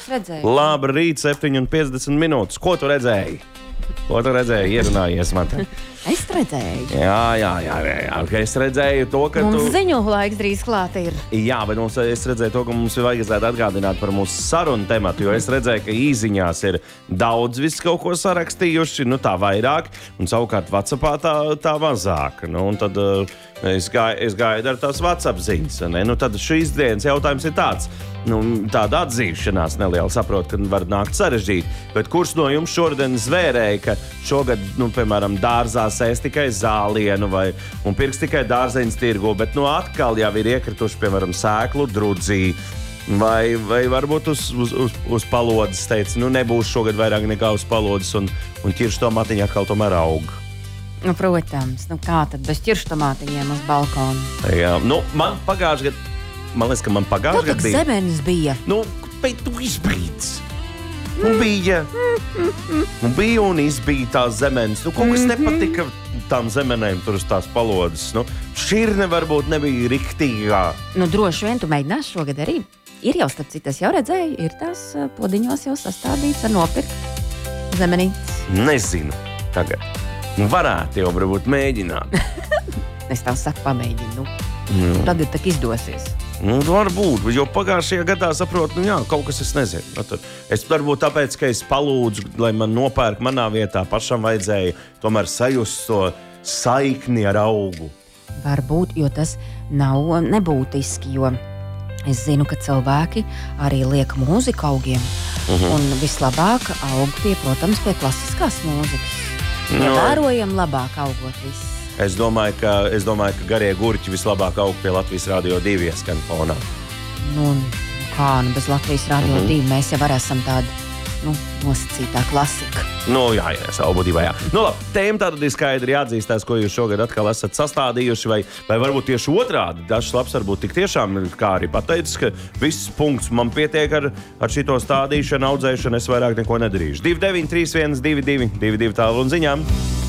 es redzēju. Labrīt, 7:50 minūtes. Ko tu redzēji? Ierunājies man te. Es redzēju. Jā. Es redzēju to, ka Mums ziņu laiks drīz klāt ir. Jā, bet es redzēju to, ka mums ir vajadzētu atgādināt par mūsu sarunu tematu, jo es redzēju, ka īziņās ir daudz visu kaut ko sarakstījuši, tā vairāk, un savukārt WhatsAppā tā mazāk. Un tad es gaidu ar tās WhatsApp ziņas. Tad šīs dienas jautājums ir tāds. Tāda atzīšanās neliela, saprotu, ka var nākt sarežģīt. Bet kurš no jums šodien zvērēja, ka šogad, piemēram, dārzā sēs tikai zālienu un pirks tikai dārzeņas tirgu, bet atkal jau ir iekrituši, piemēram, sēklu drudzī vai varbūt uz palodzes teica, nebūs šogad vairāk nekā uz palodzes un ķiršu tomātiņi atkal tomēr aug. Protams, kā tad bez ķiršu tomātiņiem uz balkonu? Jā, man pagājuši gadu. Man liekas, ka man pagājušajā gadā bija. Zemenes bija. Bet tu izbrīdis. Bija un izbija tās zemenes. Kaut kas nepatika tām zemenēm tur uz tās palodzes. Šķirne varbūt nebija riktīgā. Droši vien tu mēģināsi šogad arī. Ir jau, starp citu, es jau redzēju, ir tās podiņos jau sastādīts ar nopirkt zemenītes. Nezinu tagad. Varētu jau varbūt mēģināt. Es tā saku, pamēģinu. Tad ir tak izdosies. Varbūt, jo pagājušajā gadā saprotu, kaut kas es nezinu. Es varbūt tāpēc, ka es palūdzu, lai man nopērk manā vietā, pašam vajadzēja tomēr sajust to saikni ar augu. Varbūt, jo tas nav nebūtiski, jo es zinu, ka cilvēki arī liek mūziku augiem. Un vislabāk aug protams, pie klasiskās mūzikas. Ievērojam labāk augot viss. Es domāju, ka garie gurķi vislabāk aug pie Latvijas Radio 2 ieskan fonā. Bez Latvijas Radio 2 mēs jau esam tādi, nosacītā klasika. Jā, savu būtībā, jā. Labi, tēma tātad ir skaidri jāatzīstās, ko jūs šogad atkal esat sastādījuši, vai varbūt tieši otrādi. Dažs labs varbūt tik tiešām, kā arī pateicis, ka viss punkts man pietiek ar šito stādīšanu, audzēšanu, es vairāk neko nedarīšu. 2931 22 tālu un ziņām.